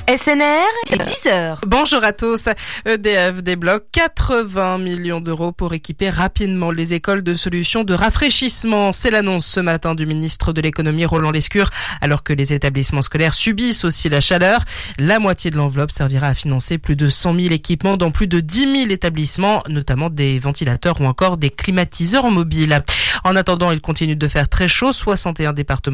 SNR, c'est 10h. Bonjour à tous. EDF débloque 80 millions d'euros pour équiper rapidement les écoles de solutions de rafraîchissement. C'est l'annonce ce matin du ministre de l'économie Roland Lescure, alors que les établissements scolaires subissent aussi la chaleur. La moitié de l'enveloppe servira à financer plus de 100 000 équipements dans plus de 10 000 établissements, notamment des ventilateurs ou encore des climatiseurs mobiles. En attendant, il continue de faire très chaud. 61 départements